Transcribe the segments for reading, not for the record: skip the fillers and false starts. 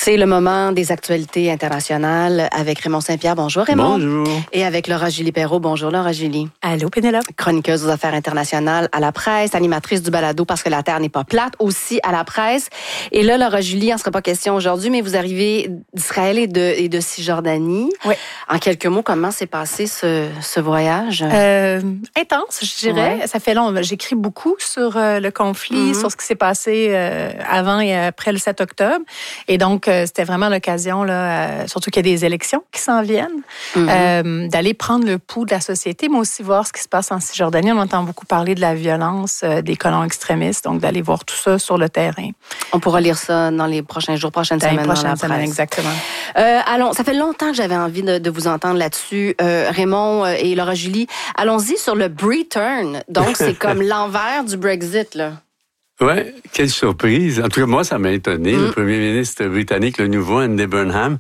C'est le moment des actualités internationales avec Raymond Saint-Pierre. Bonjour Raymond. Bonjour. Et avec Laura Julie Perrault. Bonjour Laura Julie. Allô Pénélope. Chroniqueuse aux affaires internationales à la presse, animatrice du balado Parce que la Terre n'est pas plate, aussi à la presse. Et là, Laura Julie, il n'en sera pas question aujourd'hui, mais vous arrivez d'Israël et de Cisjordanie. Oui. En quelques mots, comment s'est passé ce voyage? Intense, je dirais. Ouais. Ça fait long. J'écris beaucoup sur le conflit, sur ce qui s'est passé avant et après le 7 octobre. Et donc, c'était vraiment l'occasion, là, surtout qu'il y a des élections qui s'en viennent, d'aller prendre le pouls de la société, mais aussi voir ce qui se passe en Cisjordanie. On entend beaucoup parler de la violence des colons extrémistes, donc d'aller voir tout ça sur le terrain. On pourra lire ça dans les prochains jours, prochaines semaines dans la presse. Exactement. Allons, ça fait longtemps que j'avais envie de vous entendre là-dessus, Raymond et Laura Julie. Allons-y sur le Briturn. Donc, c'est comme l'envers du Brexit, là. Oui, quelle surprise. En tout cas, moi, ça m'a étonné. Le premier ministre britannique, le nouveau, Andy Burnham,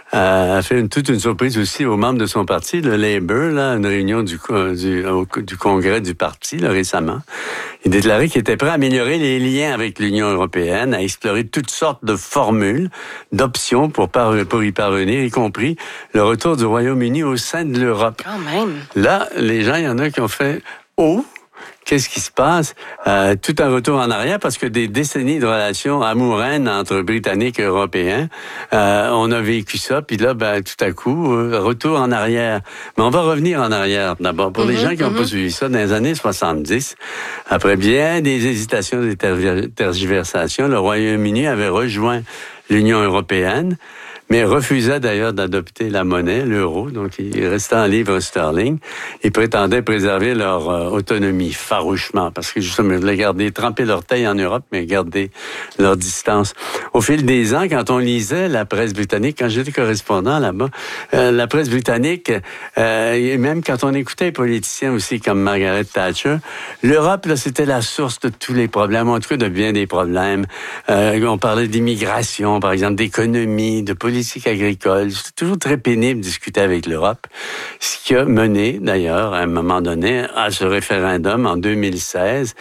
a fait toute une surprise aussi aux membres de son parti, le Labour, là, une réunion du congrès du parti là, récemment. Il déclarait qu'il était prêt à améliorer les liens avec l'Union européenne, à explorer toutes sortes de formules, d'options pour y parvenir, y compris le retour du Royaume-Uni au sein de l'Europe. Quand même. Là, les gens, il y en a qui ont fait « Oh !» Qu'est-ce qui se passe? Tout un retour en arrière parce que des décennies de relations amoureuses entre Britanniques et Européens, on a vécu ça, puis là, tout à coup, retour en arrière. Mais on va revenir en arrière d'abord. Pour les gens qui n'ont pas suivi ça, dans les années 70, après bien des hésitations, des tergiversations, le Royaume-Uni avait rejoint l'Union européenne, mais refusait d'ailleurs d'adopter la monnaie, l'euro, donc ils restaient en livre sterling. Ils prétendaient préserver leur autonomie farouchement, parce que justement, ils voulaient tremper l'orteil en Europe, mais garder leur distance. Au fil des ans, quand on lisait la presse britannique, quand j'étais correspondant là-bas, la presse britannique, et même quand on écoutait les politiciens aussi, comme Margaret Thatcher, l'Europe, là, c'était la source de tous les problèmes, en tout cas de bien des problèmes. On parlait d'immigration, par exemple, d'économie, de politique agricole. C'est toujours très pénible de discuter avec l'Europe. Ce qui a mené, d'ailleurs, à un moment donné, à ce référendum en 2016.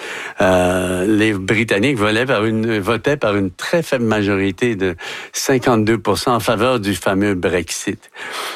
Les Britanniques votaient par une très faible majorité de 52% en faveur du fameux Brexit.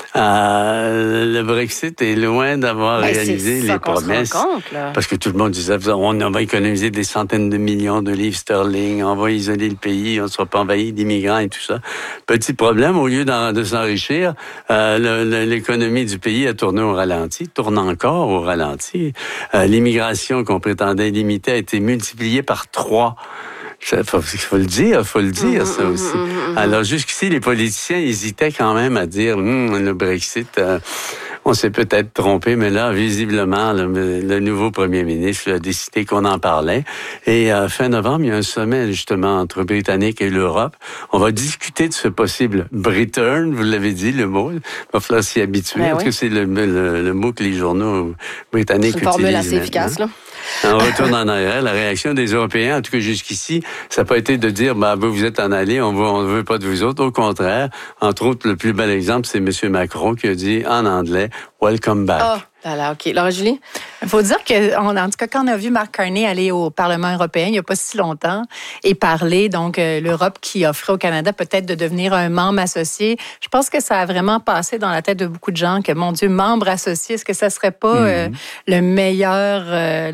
Le Brexit est loin d'avoir réalisé les promesses. Parce que tout le monde disait, on va économiser des centaines de millions de livres sterling, on va isoler le pays, on ne sera pas envahi d'immigrants et tout ça. Petit problème, au lieu de s'enrichir, l'économie du pays a tourné au ralenti, tourne encore au ralenti. L'immigration qu'on prétendait limiter a été multipliée par 3. Il faut le dire ça aussi. Alors jusqu'ici, les politiciens hésitaient quand même à dire le Brexit, on s'est peut-être trompé, mais là, visiblement, le nouveau premier ministre a décidé qu'on en parlait. Et fin novembre, il y a un sommet justement entre Britanniques et l'Europe. On va discuter de ce possible Briturn, vous l'avez dit, le mot. Il va falloir s'y habituer. Ben parce que c'est le mot que les journaux britanniques utilisent. C'est une formule assez efficace, là. On retourne en arrière. La réaction des Européens, en tout cas jusqu'ici, ça n'a pas été de dire vous êtes en allée, on ne veut pas de vous autres. Au contraire, entre autres, le plus bel exemple, c'est M. Macron qui a dit en anglais « Welcome back ». Voilà, OK. Laura Julie? Il faut dire que, en tout cas, quand on a vu Mark Carney aller au Parlement européen il n'y a pas si longtemps et parler, donc, l'Europe qui offrait au Canada peut-être de devenir un membre associé, je pense que ça a vraiment passé dans la tête de beaucoup de gens que, mon Dieu, membre associé, est-ce que ça serait pas le meilleur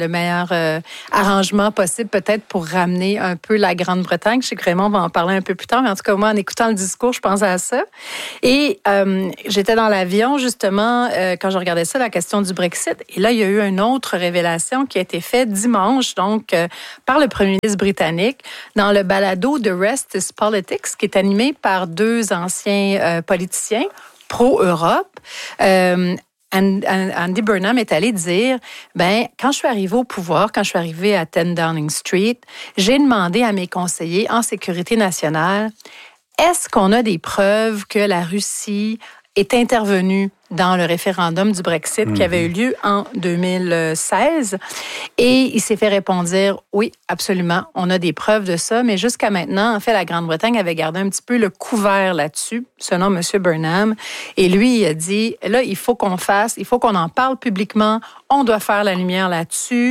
arrangement possible peut-être pour ramener un peu la Grande-Bretagne? Je sais que Raymond va en parler un peu plus tard, mais en tout cas, moi, en écoutant le discours, je pensais à ça. Et j'étais dans l'avion, justement, quand je regardais ça, la question du Brexit. Et là, il y a eu une autre révélation qui a été faite dimanche, donc, par le premier ministre britannique, dans le balado The Rest is Politics, qui est animé par 2 anciens politiciens pro-Europe. Andy Burnham est allé dire, quand je suis arrivé au pouvoir, quand je suis arrivé à 10 Downing Street, j'ai demandé à mes conseillers en sécurité nationale, est-ce qu'on a des preuves que la Russie est intervenue dans le référendum du Brexit qui avait eu lieu en 2016. Et il s'est fait répondre oui, absolument, on a des preuves de ça, mais jusqu'à maintenant, en fait, la Grande-Bretagne avait gardé un petit peu le couvert là-dessus, selon M. Burnham. Et lui, il a dit, là, il faut qu'on en parle publiquement, on doit faire la lumière là-dessus,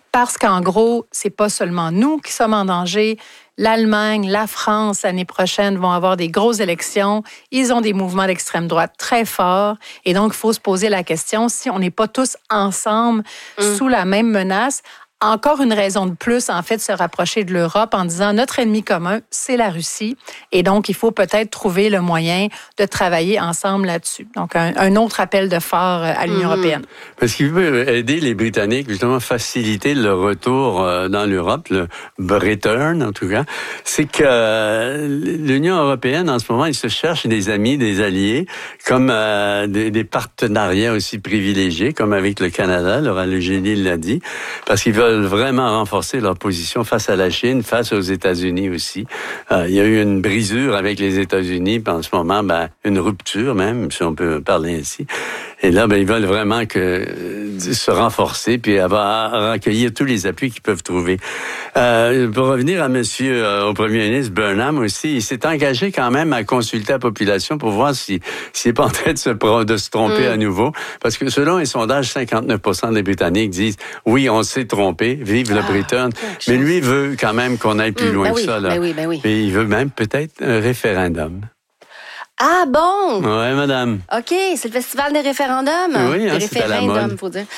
Parce qu'en gros, c'est pas seulement nous qui sommes en danger. L'Allemagne, la France, l'année prochaine, vont avoir des grosses élections. Ils ont des mouvements d'extrême droite très forts. Et donc, il faut se poser la question, si on n'est pas tous ensemble sous la même menace, encore une raison de plus, en fait, de se rapprocher de l'Europe en disant notre ennemi commun, c'est la Russie. Et donc, il faut peut-être trouver le moyen de travailler ensemble là-dessus. Donc, un autre appel de phare à l'Union européenne. Parce qu'il veut aider les Britanniques, justement, faciliter le retour dans l'Europe, le return, en tout cas. C'est que l'Union européenne, en ce moment, ils se cherchent des amis, des alliés, comme des partenariats aussi privilégiés, comme avec le Canada, Laura Legénie l'a dit, parce qu'ils veulent vraiment renforcer leur position face à la Chine, face aux États-Unis aussi. Il y a eu une brisure avec les États-Unis, puis en ce moment, une rupture même, si on peut parler ainsi. Et là, ils veulent vraiment se renforcer puis recueillir tous les appuis qu'ils peuvent trouver. Pour revenir à au Premier ministre Burnham aussi, il s'est engagé quand même à consulter la population pour voir s'il n'est pas en train de se tromper à nouveau. Parce que selon les sondages, 59% des Britanniques disent « Oui, on s'est trompé, vive le Britain ». Mais lui veut quand même qu'on aille plus loin que ça. Là. Ben oui. Et il veut même peut-être un référendum. Ah bon? Oui, madame. OK, c'est le festival des référendums. Oui, c'est à la mode. Faut dire.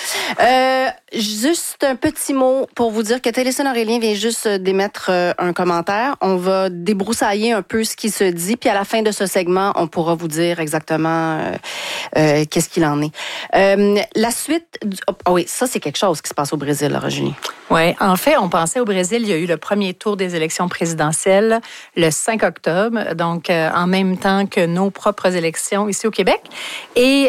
Juste un petit mot pour vous dire que Téléson Aurélien vient juste d'émettre un commentaire. On va débroussailler un peu ce qui se dit, puis à la fin de ce segment, on pourra vous dire exactement qu'est-ce qu'il en est. La suite... oui, ça, c'est quelque chose qui se passe au Brésil, là, Virginie. Oui, en fait, on pensait au Brésil, il y a eu le premier tour des élections présidentielles le 5 octobre, donc en même temps que nos propres élections ici au Québec. Et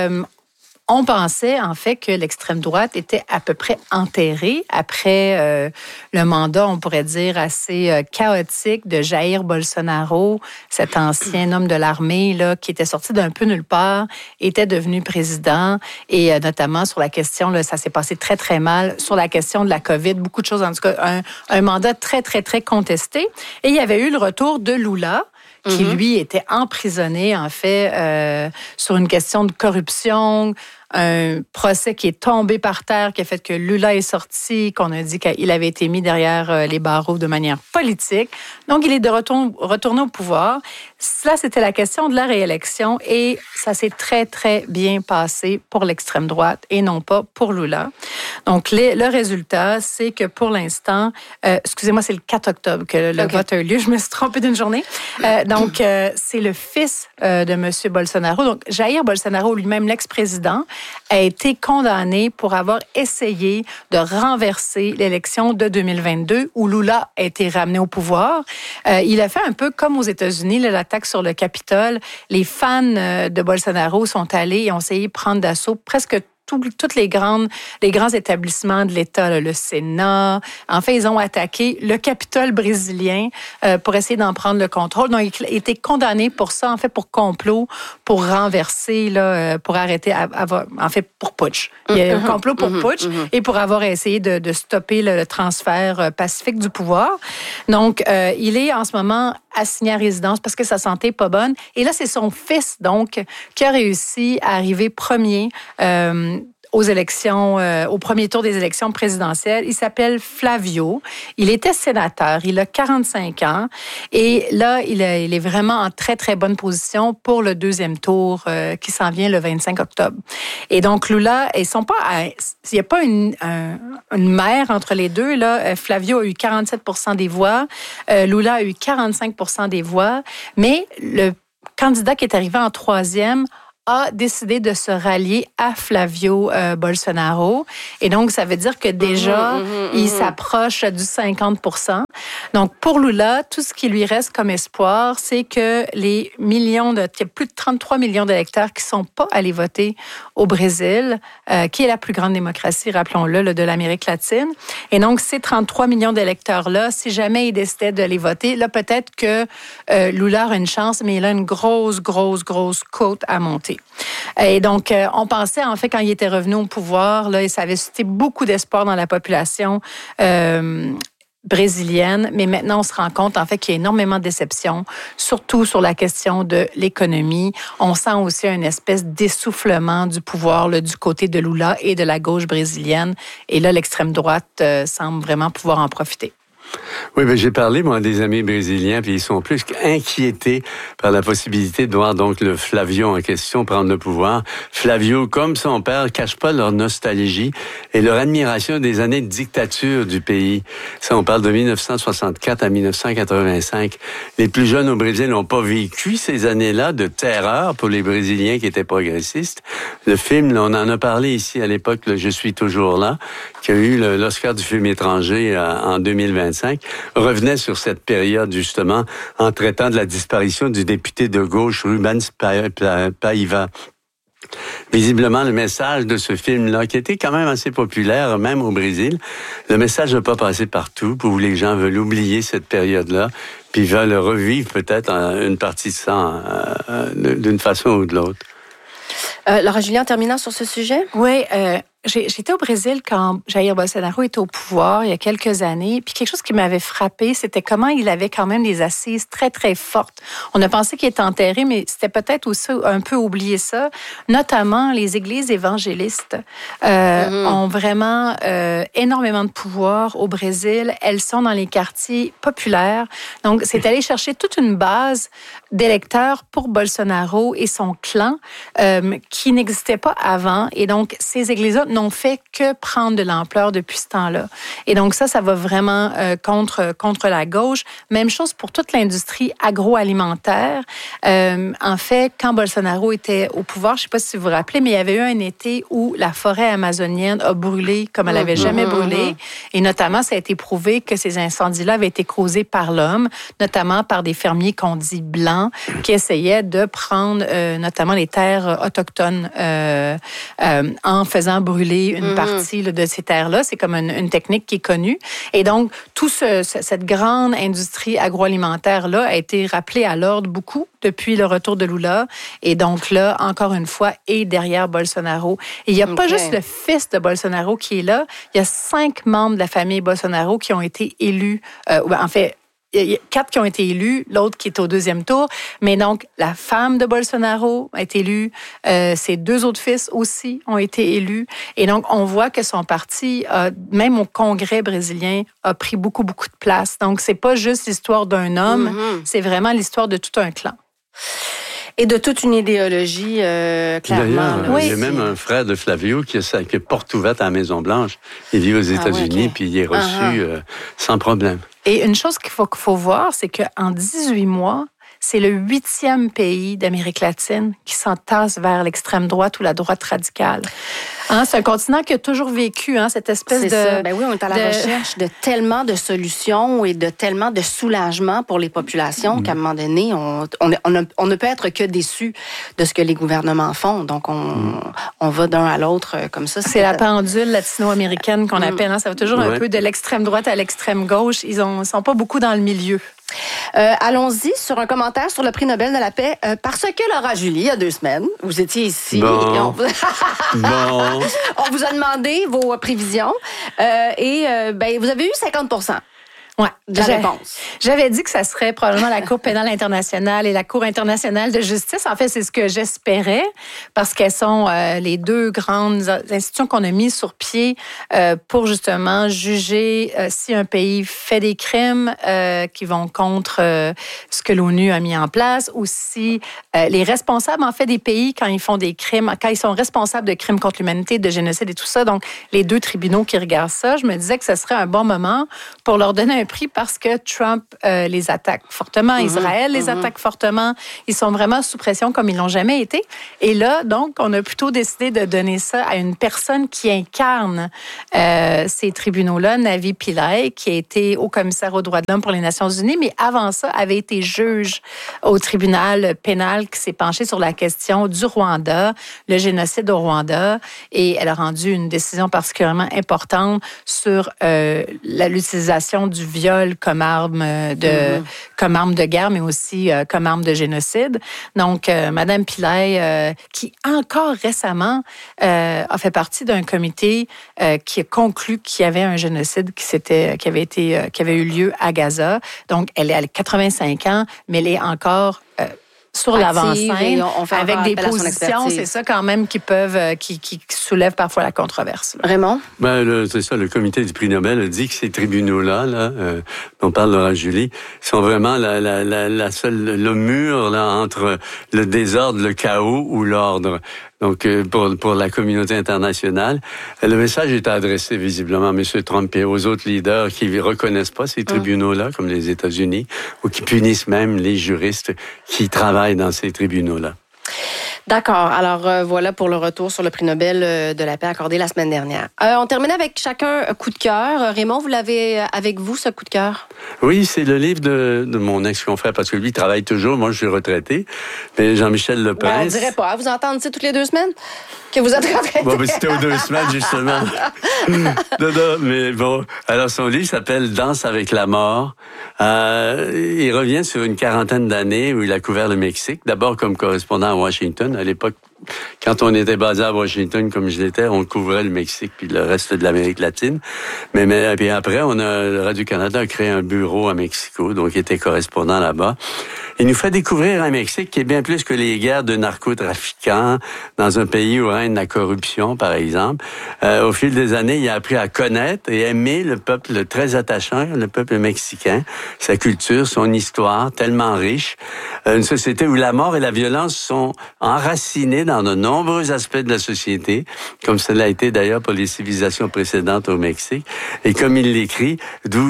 on pensait, en fait, que l'extrême droite était à peu près enterrée après le mandat, on pourrait dire, assez chaotique de Jair Bolsonaro, cet ancien homme de l'armée là, qui était sorti d'un peu nulle part, était devenu président, et notamment sur la question, là, ça s'est passé très, très mal, sur la question de la COVID, beaucoup de choses, en tout cas, un mandat très, très, très contesté. Et il y avait eu le retour de Lula, qui, lui, était emprisonné, en fait, sur une question de corruption, un procès qui est tombé par terre, qui a fait que Lula est sorti, qu'on a dit qu'il avait été mis derrière les barreaux de manière politique. Donc, il est de retourné au pouvoir. Cela, c'était la question de la réélection et ça s'est très, très bien passé pour l'extrême droite et non pas pour Lula. Donc, le résultat, c'est que pour l'instant, excusez-moi, c'est le 4 octobre que le vote a eu lieu. Je me suis trompée d'une journée. Donc, c'est le fils de M. Bolsonaro. Donc, Jair Bolsonaro, lui-même, l'ex-président, a été condamné pour avoir essayé de renverser l'élection de 2022 où Lula a été ramené au pouvoir. Il a fait un peu comme aux États-Unis, l'attaque sur le Capitole. Les fans de Bolsonaro sont allés et ont essayé de prendre d'assaut presque tous les grands établissements de l'État, là, le Sénat. En fait, ils ont attaqué le Capitole brésilien pour essayer d'en prendre le contrôle. Donc, il a été condamné pour ça, en fait, pour complot, pour renverser, là, pour arrêter, en fait, pour putsch. Il y a un complot pour putsch et pour avoir essayé de stopper le transfert pacifique du pouvoir. Donc, il est en ce moment assigné à résidence parce que sa santé n'est pas bonne. Et là, c'est son fils, donc, qui a réussi à arriver premier aux élections, au premier tour des élections présidentielles. Il s'appelle Flavio. Il était sénateur. Il a 45 ans. Et là, il est vraiment en très, très bonne position pour le deuxième tour qui s'en vient le 25 octobre. Et donc, Lula, il n'y a pas une mère entre les deux. Là. Flavio a eu 47% des voix. Lula a eu 45% des voix. Mais le candidat qui est arrivé en troisième a décidé de se rallier à Flavio Bolsonaro. Et donc, ça veut dire que déjà, il s'approche du 50%. Donc, pour Lula, tout ce qui lui reste comme espoir, c'est que il y a plus de 33 millions d'électeurs qui ne sont pas allés voter au Brésil, qui est la plus grande démocratie, rappelons-le, de l'Amérique latine. Et donc, ces 33 millions d'électeurs-là, si jamais ils décidaient de les voter, là, peut-être que Lula a une chance, mais il a une grosse côte à monter. Et donc, on pensait, en fait, quand il était revenu au pouvoir, là, ça avait suscité beaucoup d'espoir dans la population brésilienne, mais maintenant on se rend compte en fait qu'il y a énormément de déceptions, surtout sur la question de l'économie. On sent aussi une espèce d'essoufflement du pouvoir là, du côté de Lula et de la gauche brésilienne. Et là, l'extrême droite semble vraiment pouvoir en profiter. Oui, ben j'ai parlé, moi, des amis brésiliens, puis ils sont plus qu'inquiétés par la possibilité de voir donc le Flavio en question prendre le pouvoir. Flavio, comme son père, cache pas leur nostalgie et leur admiration des années de dictature du pays. Ça, on parle de 1964 à 1985. Les plus jeunes au Brésil n'ont pas vécu ces années-là de terreur pour les Brésiliens qui étaient progressistes. Le film, là, on en a parlé ici à l'époque, là, Je suis toujours là, qui a eu l'Oscar du film étranger en 2025, revenait sur cette période, justement, en traitant de la disparition du député de gauche Rubens Paiva. Visiblement, le message de ce film-là, qui était quand même assez populaire, même au Brésil, le message n'a pas passé partout, pour les gens veulent oublier cette période-là, puis veulent revivre peut-être une partie de ça d'une façon ou de l'autre. Laura Julien, en terminant sur ce sujet? Oui, j'étais au Brésil quand Jair Bolsonaro était au pouvoir il y a quelques années. Puis quelque chose qui m'avait frappé, c'était comment il avait quand même des assises très, très fortes. On a pensé qu'il était enterré, mais c'était peut-être aussi un peu oublié ça. Notamment, les églises évangélistes ont vraiment énormément de pouvoir au Brésil. Elles sont dans les quartiers populaires. Donc, c'est aller chercher toute une base d'électeurs pour Bolsonaro et son clan qui n'existait pas avant. Et donc, ces églises-là n'ont fait que prendre de l'ampleur depuis ce temps-là. Et donc ça va vraiment contre la gauche. Même chose pour toute l'industrie agroalimentaire. En fait, quand Bolsonaro était au pouvoir, je ne sais pas si vous vous rappelez, mais il y avait eu un été où la forêt amazonienne a brûlé comme elle n'avait jamais brûlé. Et notamment, ça a été prouvé que ces incendies-là avaient été causés par l'homme, notamment par des fermiers qu'on dit blancs, qui essayaient de prendre notamment les terres autochtones en faisant brûler une partie là, de ces terres-là. C'est comme une technique qui est connue. Et donc, toute cette grande industrie agroalimentaire-là a été rappelée à l'ordre beaucoup depuis le retour de Lula. Et donc là, encore une fois, est derrière Bolsonaro. Et il n'y a pas juste le fils de Bolsonaro qui est là. Il y a 5 membres de la famille Bolsonaro qui ont été élus. En fait, il y a 4 qui ont été élus, l'autre qui est au 2e tour. Mais donc, la femme de Bolsonaro a été élue. Ses 2 autres fils aussi ont été élus. Et donc, on voit que son parti, même au Congrès brésilien, a pris beaucoup, beaucoup de place. Donc, c'est pas juste l'histoire d'un homme, c'est vraiment l'histoire de tout un clan. Et de toute une idéologie, clairement. D'ailleurs, il y a même un frère de Flavio qui a porte ouverte à la Maison-Blanche. Il vit aux États-Unis, puis il est reçu sans problème. Et une chose qu'il faut voir, c'est qu'en 18 mois, c'est le 8e pays d'Amérique latine qui s'entasse vers l'extrême droite ou la droite radicale. C'est un continent qui a toujours vécu cette espèce de... Ça. Ben oui, on est à la recherche de tellement de solutions et de tellement de soulagement pour les populations qu'à un moment donné, on ne peut être que déçu de ce que les gouvernements font. Donc, on va d'un à l'autre comme ça. C'est la pendule latino-américaine qu'on appelle. Ça va toujours un peu de l'extrême droite à l'extrême gauche. Ils sont pas beaucoup dans le milieu. Allons-y sur un commentaire sur le prix Nobel de la paix. Parce que Laura Julie, il y a 2 semaines, vous étiez ici. Bon. Et on vous a demandé vos prévisions. Vous avez eu 50%. Ouais, de la réponse. J'avais dit que ça serait probablement la Cour pénale internationale et la Cour internationale de justice. En fait, c'est ce que j'espérais parce qu'elles sont les 2 grandes institutions qu'on a mises sur pied pour justement juger si un pays fait des crimes qui vont contre ce que l'ONU a mis en place ou si les responsables, en fait, des pays, quand ils font des crimes, quand ils sont responsables de crimes contre l'humanité, de génocide et tout ça, donc les 2 tribunaux qui regardent ça, je me disais que ce serait un bon moment pour leur donner un prix parce que Trump les attaque fortement. Israël les attaque fortement. Ils sont vraiment sous pression comme ils l'ont jamais été. Et là, donc, on a plutôt décidé de donner ça à une personne qui incarne ces tribunaux-là, Navi Pillay, qui a été haut-commissaire aux droits de l'homme pour les Nations Unies, mais avant ça, avait été juge au tribunal pénal qui s'est penché sur la question du Rwanda, le génocide au Rwanda, et elle a rendu une décision particulièrement importante sur l'utilisation du viol comme arme de guerre, mais aussi comme arme de génocide. Donc, Madame Pillay, qui encore récemment a fait partie d'un comité qui a conclu qu'il y avait un génocide qui avait eu lieu à Gaza. Donc, elle a 85 ans, mais elle est encore sur l'avant-scène avec des positions, c'est ça quand même qui soulèvent parfois la controverse. Là. Raymond? C'est ça, le comité du prix Nobel a dit que ces tribunaux-là, dont parle Laura Julie, sont vraiment le mur là, entre le désordre, le chaos ou l'ordre. Donc, pour la communauté internationale, le message est adressé visiblement à M. Trump et aux autres leaders qui ne reconnaissent pas ces tribunaux-là, comme les États-Unis, ou qui punissent même les juristes qui travaillent dans ces tribunaux-là. D'accord. Alors, voilà pour le retour sur le prix Nobel de la paix accordé la semaine dernière. On termine avec chacun un coup de cœur. Raymond, vous l'avez avec vous, ce coup de cœur? Oui, c'est le livre de mon ex-confrère, parce que lui, il travaille toujours. Moi, je suis retraité. Mais Jean-Michel Leprince... on ne dirait pas. Vous entendez ça toutes les 2 semaines? Que vous êtes retraité? Bon, c'était aux 2 semaines, justement. non, mais bon. Alors, son livre s'appelle « Danse avec la mort ». Il revient sur une quarantaine d'années où il a couvert le Mexique. D'abord comme correspondant à Washington. À l'époque, quand on était basé à Washington, comme je l'étais, on couvrait le Mexique puis le reste de l'Amérique latine. Mais puis après, Radio-Canada a créé un bureau à Mexico, donc il était correspondant là-bas. Il nous fait découvrir un Mexique qui est bien plus que les guerres de narcotrafiquants dans un pays où règne la corruption, par exemple. Au fil des années, il a appris à connaître et aimer le peuple très attachant, le peuple mexicain, sa culture, son histoire tellement riche. Une société où la mort et la violence sont enracinées dans de nombreux aspects de la société, comme cela a été d'ailleurs pour les civilisations précédentes au Mexique. Et comme il l'écrit, d'où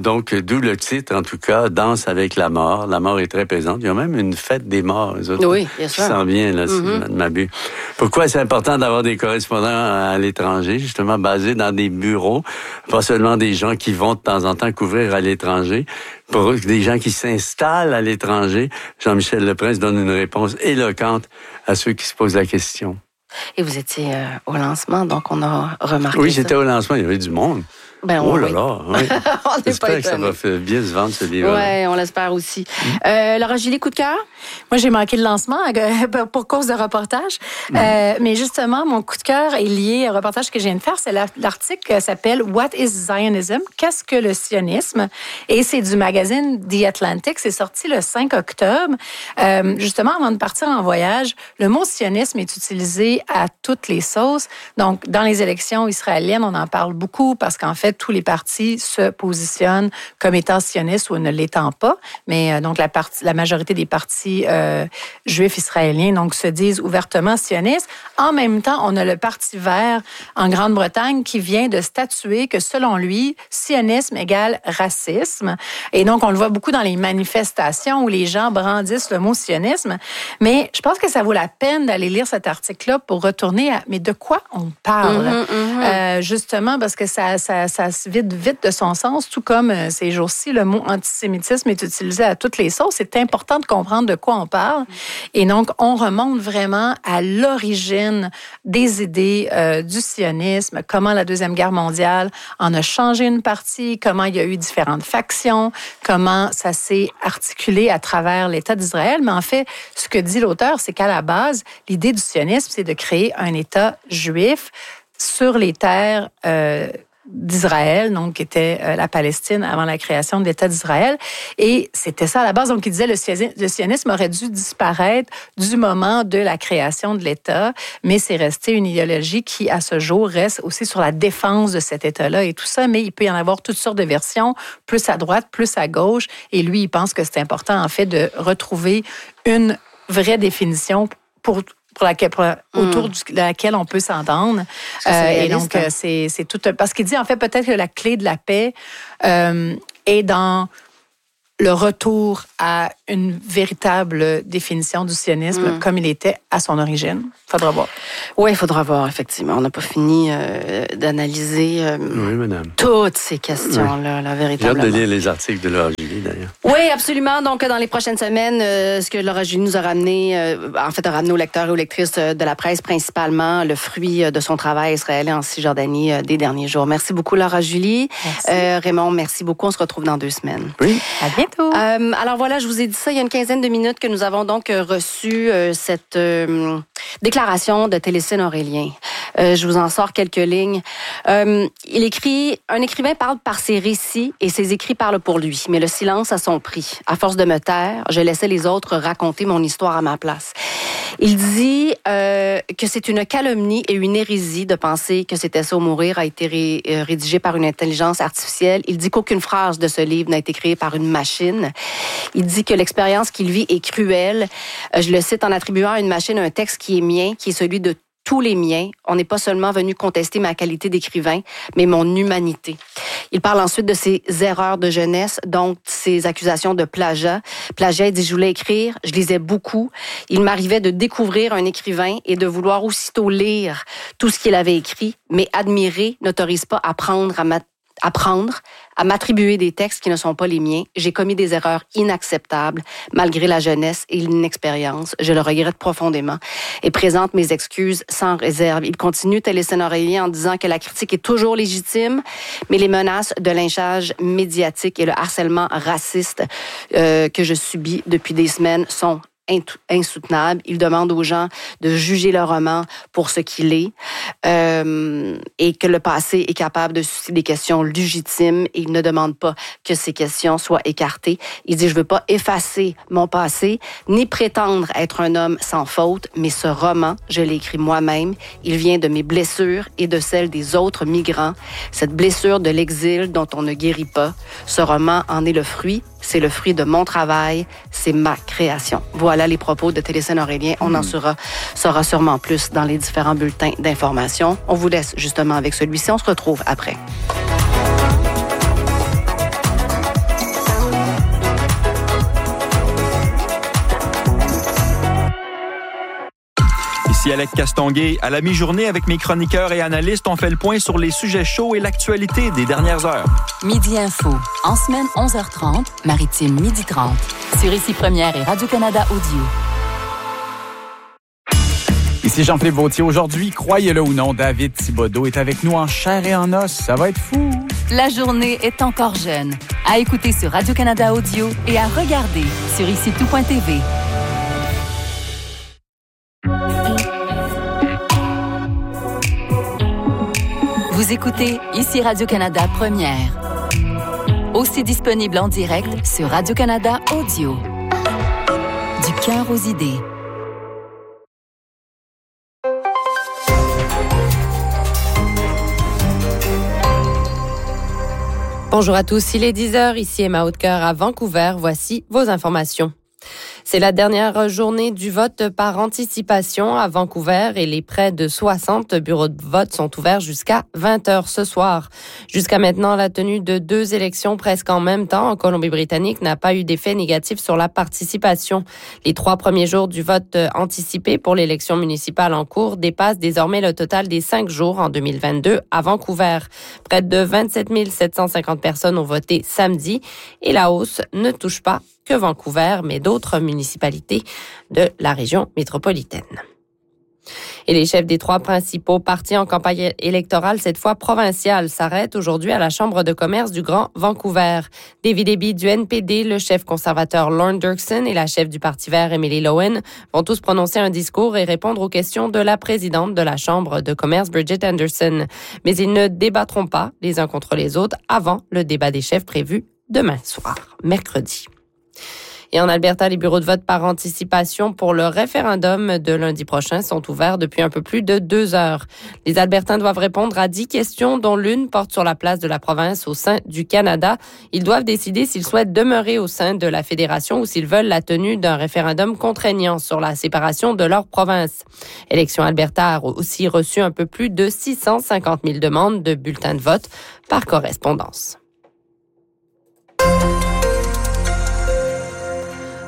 le titre, en tout cas, Danse avec la mort. La mort est très présente. Il y a même une fête des morts, eux autres. Oui, bien sûr. Qui s'en vient, là, si je ne m'abuse. Pourquoi c'est important d'avoir des correspondants à l'étranger, justement basés dans des bureaux, pas seulement des gens qui vont de temps en temps couvrir à l'étranger, pour des gens qui s'installent à l'étranger. Jean-Michel Leprince donne une réponse éloquente à ceux qui se posent la question. Et vous étiez au lancement, donc on a remarqué Oui, j'étais au lancement, il y avait du monde. Oh là là, oui. On n'est pas J'espère que ça va bien se vendre, ce livre. Oui, on l'espère aussi. Laura Julie, coup de cœur? Moi, j'ai manqué le lancement pour cause de reportage. Mais justement, mon coup de cœur est lié au reportage que je viens de faire. C'est l'article qui s'appelle « What is Zionism? Qu'est-ce que le sionisme? » Et c'est du magazine The Atlantic. C'est sorti le 5 octobre. Justement, avant de partir en voyage, le mot sionisme est utilisé à toutes les sauces. Donc, dans les élections israéliennes, on en parle beaucoup parce qu'en fait, tous les partis se positionnent comme étant sionistes ou ne l'étant pas. Mais donc, la majorité des partis juifs israéliens donc, se disent ouvertement sionistes. En même temps, on a le Parti vert en Grande-Bretagne qui vient de statuer que, selon lui, sionisme égale racisme. Et donc, on le voit beaucoup dans les manifestations où les gens brandissent le mot sionisme. Mais je pense que ça vaut la peine d'aller lire cet article-là pour retourner à... Mais de quoi on parle? Justement, parce que ça se vide vite de son sens, tout comme ces jours-ci, le mot antisémitisme est utilisé à toutes les sauces. C'est important de comprendre de quoi on parle. Et donc, on remonte vraiment à l'origine des idées du sionisme, comment la Deuxième Guerre mondiale en a changé une partie, comment il y a eu différentes factions, comment ça s'est articulé à travers l'État d'Israël. Mais en fait, ce que dit l'auteur, c'est qu'à la base, l'idée du sionisme, c'est de créer un État juif sur les terres d'Israël, donc qui était la Palestine avant la création de l'État d'Israël. Et c'était ça à la base. Donc, il disait le sionisme aurait dû disparaître du moment de la création de l'État, mais c'est resté une idéologie qui, à ce jour, reste aussi sur la défense de cet État-là et tout ça. Mais il peut y en avoir toutes sortes de versions, plus à droite, plus à gauche. Et lui, il pense que c'est important, en fait, de retrouver une vraie définition autour de laquelle on peut s'entendre. Et donc, c'est tout... Parce qu'il dit, en fait, peut-être que la clé de la paix est dans le retour à une véritable définition du sionisme comme il était à son origine? Faudra voir. Oui, il faudra voir, effectivement. On n'a pas fini d'analyser toutes ces questions-là, là, véritablement. J'ai hâte de lire les articles de Laura Julie, d'ailleurs. Oui, absolument. Donc, dans les prochaines semaines, ce que Laura Julie nous a ramené, a ramené aux lecteurs et aux lectrices de la presse, principalement le fruit de son travail israélien en Cisjordanie des derniers jours. Merci beaucoup, Laura Julie. Raymond, merci beaucoup. On se retrouve dans 2 semaines. Oui. À bientôt. Alors voilà, je vous ai dit ça il y a une quinzaine de minutes que nous avons donc reçu cette déclaration de Télécine Aurélien. Je vous en sors quelques lignes. Il écrit « Un écrivain parle par ses récits et ses écrits parlent pour lui, mais le silence a son prix. À force de me taire, je laissais les autres raconter mon histoire à ma place. » Il dit que c'est une calomnie et une hérésie de penser que C'était ça ou mourir a été rédigé par une intelligence artificielle. Il dit qu'aucune phrase de ce livre n'a été créée par une machine. Il dit que l'expérience qu'il vit est cruelle. Je le cite en attribuant à une machine un texte qui est mien, qui est celui de tous les miens. On n'est pas seulement venu contester ma qualité d'écrivain, mais mon humanité. Il parle ensuite de ses erreurs de jeunesse, donc ses accusations de plagiat. Plagiat, il dit, je voulais écrire, je lisais beaucoup. Il m'arrivait de découvrir un écrivain et de vouloir aussitôt lire tout ce qu'il avait écrit, mais admirer n'autorise pas à apprendre à m'attribuer des textes qui ne sont pas les miens. J'ai commis des erreurs inacceptables, malgré la jeunesse et l'inexpérience. Je le regrette profondément et présente mes excuses sans réserve. Il continue, Télécine Aurélien, en disant que la critique est toujours légitime, mais les menaces de lynchage médiatique et le harcèlement raciste que je subis depuis des semaines sont insoutenable. Il demande aux gens de juger le roman pour ce qu'il est et que le passé est capable de susciter des questions légitimes et il ne demande pas que ces questions soient écartées. Il dit, je veux pas effacer mon passé ni prétendre être un homme sans faute, mais ce roman, je l'ai écrit moi-même. Il vient de mes blessures et de celles des autres migrants. Cette blessure de l'exil dont on ne guérit pas. Ce roman en est le fruit. C'est le fruit de mon travail, c'est ma création. Voilà les propos de Télécine Aurélien. On en saura sûrement plus dans les différents bulletins d'information. On vous laisse justement avec celui-ci. On se retrouve après. Ici Alec Castonguay. À la mi-journée, avec mes chroniqueurs et analystes, on fait le point sur les sujets chauds et l'actualité des dernières heures. Midi Info. En semaine, 11h30, Maritime, 12h30. Sur Ici Première et Radio-Canada Audio. Ici Jean-Philippe Vautier. Aujourd'hui, croyez-le ou non, David Thibodeau est avec nous en chair et en os. Ça va être fou! La journée est encore jeune. À écouter sur Radio-Canada Audio et à regarder sur IciTout.tv. Vous écoutez Ici Radio-Canada Première. Aussi disponible en direct sur Radio-Canada Audio. Du cœur aux idées. Bonjour à tous, il est 10h, ici Emma Hautecoeur à Vancouver. Voici vos informations. C'est la dernière journée du vote par anticipation à Vancouver et les près de 60 bureaux de vote sont ouverts jusqu'à 20h ce soir. Jusqu'à maintenant, la tenue de 2 élections presque en même temps en Colombie-Britannique n'a pas eu d'effet négatif sur la participation. Les 3 premiers jours du vote anticipé pour l'élection municipale en cours dépassent désormais le total des 5 jours en 2022 à Vancouver. Près de 27 750 personnes ont voté samedi et la hausse ne touche pas que Vancouver, mais d'autres municipalités de la région métropolitaine. Et les chefs des 3 principaux partis en campagne électorale, cette fois provinciale, s'arrêtent aujourd'hui à la Chambre de commerce du Grand Vancouver. David Eby du NPD, le chef conservateur Lorne Dirksen et la chef du Parti vert Emily Lowen vont tous prononcer un discours et répondre aux questions de la présidente de la Chambre de commerce, Bridget Anderson. Mais ils ne débattront pas les uns contre les autres avant le débat des chefs prévu demain soir, mercredi. Et en Alberta, les bureaux de vote par anticipation pour le référendum de lundi prochain sont ouverts depuis un peu plus de 2 heures. Les Albertains doivent répondre à 10 questions, dont l'une porte sur la place de la province au sein du Canada. Ils doivent décider s'ils souhaitent demeurer au sein de la fédération ou s'ils veulent la tenue d'un référendum contraignant sur la séparation de leur province. Élection Alberta a aussi reçu un peu plus de 650 000 demandes de bulletins de vote par correspondance.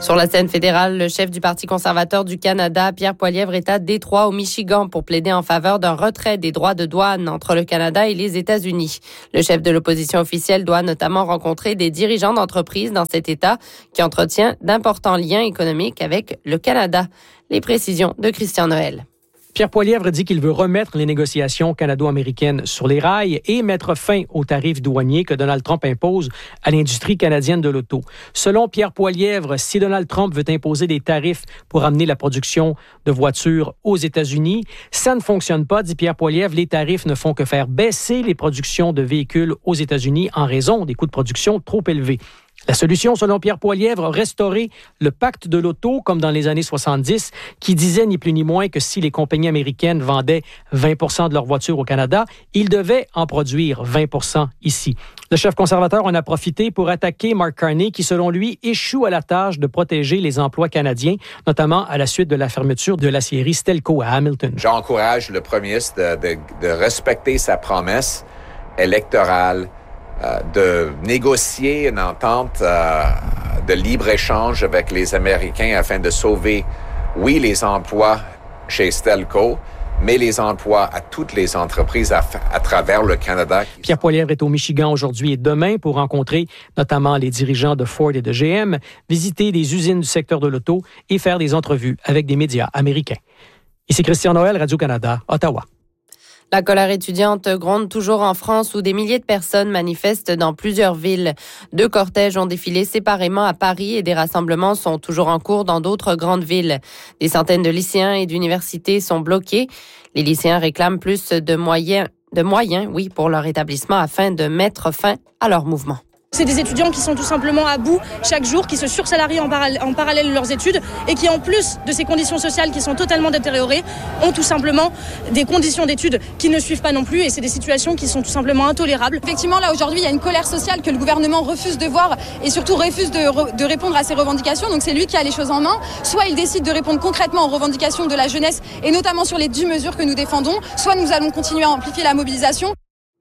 Sur la scène fédérale, le chef du Parti conservateur du Canada, Pierre Poilievre, est à Détroit, au Michigan, pour plaider en faveur d'un retrait des droits de douane entre le Canada et les États-Unis. Le chef de l'opposition officielle doit notamment rencontrer des dirigeants d'entreprises dans cet État qui entretient d'importants liens économiques avec le Canada. Les précisions de Christian Noël. Pierre Poilievre dit qu'il veut remettre les négociations canado-américaines sur les rails et mettre fin aux tarifs douaniers que Donald Trump impose à l'industrie canadienne de l'auto. Selon Pierre Poilievre, si Donald Trump veut imposer des tarifs pour amener la production de voitures aux États-Unis, ça ne fonctionne pas, dit Pierre Poilievre. Les tarifs ne font que faire baisser les productions de véhicules aux États-Unis en raison des coûts de production trop élevés. La solution, selon Pierre Poilievre, restaurer le pacte de l'auto comme dans les années 70, qui disait ni plus ni moins que si les compagnies américaines vendaient 20 de leurs voitures au Canada, ils devaient en produire 20 ici. Le chef conservateur en a profité pour attaquer Mark Carney, qui, selon lui, échoue à la tâche de protéger les emplois canadiens, notamment à la suite de la fermeture de l'acierie Stelco à Hamilton. J'encourage le premier ministre de respecter sa promesse électorale, de négocier une entente de libre-échange avec les Américains afin de sauver, oui, les emplois chez Stelco, mais les emplois à toutes les entreprises à travers le Canada. Pierre Poilievre est au Michigan aujourd'hui et demain pour rencontrer notamment les dirigeants de Ford et de GM, visiter des usines du secteur de l'auto et faire des entrevues avec des médias américains. Ici Christian Noël, Radio-Canada, Ottawa. La colère étudiante gronde toujours en France où des milliers de personnes manifestent dans plusieurs villes. 2 cortèges ont défilé séparément à Paris et des rassemblements sont toujours en cours dans d'autres grandes villes. Des centaines de lycéens et d'universités sont bloqués. Les lycéens réclament plus de moyens, pour leur établissement afin de mettre fin à leur mouvement. C'est des étudiants qui sont tout simplement à bout chaque jour, qui se sursalarient en parallèle de leurs études et qui, en plus de ces conditions sociales qui sont totalement détériorées, ont tout simplement des conditions d'études qui ne suivent pas non plus et c'est des situations qui sont tout simplement intolérables. Effectivement, là aujourd'hui, il y a une colère sociale que le gouvernement refuse de voir et surtout refuse de répondre à ses revendications. Donc c'est lui qui a les choses en main. Soit il décide de répondre concrètement aux revendications de la jeunesse et notamment sur les 10 mesures que nous défendons, soit nous allons continuer à amplifier la mobilisation.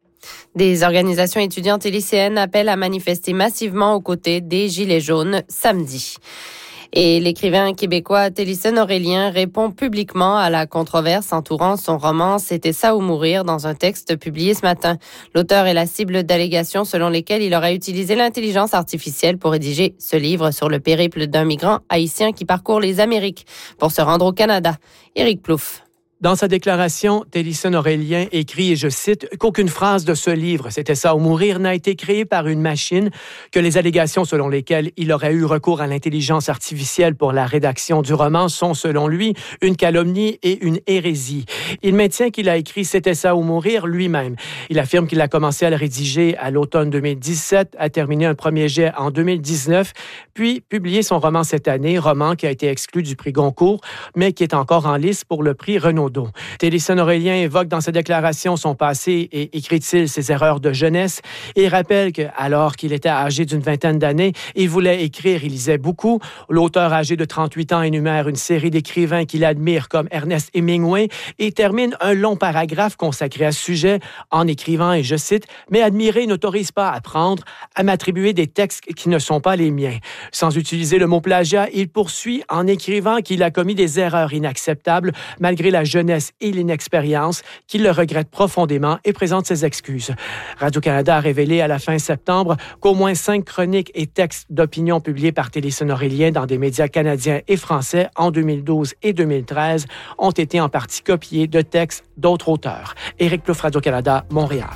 Des organisations étudiantes et lycéennes appellent à manifester massivement aux côtés des Gilets jaunes samedi. Et l'écrivain québécois Télison Aurélien répond publiquement à la controverse entourant son roman « C'était ça ou mourir » dans un texte publié ce matin. L'auteur est la cible d'allégations selon lesquelles il aurait utilisé l'intelligence artificielle pour rédiger ce livre sur le périple d'un migrant haïtien qui parcourt les Amériques pour se rendre au Canada. Éric Plouffe. Dans sa déclaration, Télison Aurélien écrit, et je cite, qu'aucune phrase de ce livre, C'était ça ou mourir, n'a été créée par une machine, que les allégations selon lesquelles il aurait eu recours à l'intelligence artificielle pour la rédaction du roman sont, selon lui, une calomnie et une hérésie. Il maintient qu'il a écrit C'était ça ou mourir lui-même. Il affirme qu'il a commencé à le rédiger à l'automne 2017, a terminé un premier jet en 2019, puis publié son roman cette année, roman qui a été exclu du prix Goncourt, mais qui est encore en lice pour le prix Renaudot. Télison Aurélien évoque dans sa déclaration son passé et écrit-il ses erreurs de jeunesse et rappelle qu'alors qu'il était âgé d'une vingtaine d'années, il voulait écrire, il lisait beaucoup. L'auteur âgé de 38 ans énumère une série d'écrivains qu'il admire comme Ernest Hemingway et termine un long paragraphe consacré à ce sujet en écrivant, et je cite, « Mais admirer n'autorise pas à apprendre, à m'attribuer des textes qui ne sont pas les miens. » Sans utiliser le mot plagiat, il poursuit en écrivant qu'il a commis des erreurs inacceptables malgré la jeunesse et l'inexpérience, qu'il le regrette profondément et présente ses excuses. Radio-Canada a révélé à la fin septembre qu'au moins 5 chroniques et textes d'opinion publiés par Télison Aurélien dans des médias canadiens et français en 2012 et 2013 ont été en partie copiés de textes d'autres auteurs. Éric Plouffe, Radio-Canada, Montréal.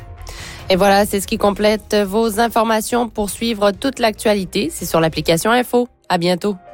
Et voilà, c'est ce qui complète vos informations pour suivre toute l'actualité. C'est sur l'application Info. À bientôt.